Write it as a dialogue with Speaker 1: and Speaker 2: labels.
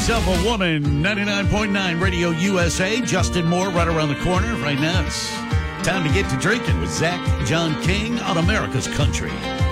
Speaker 1: Myself a Woman, 99.9 Radio USA. Justin Moore right around the corner. Right now it's time to get to drinking with Zach John King on America's Country.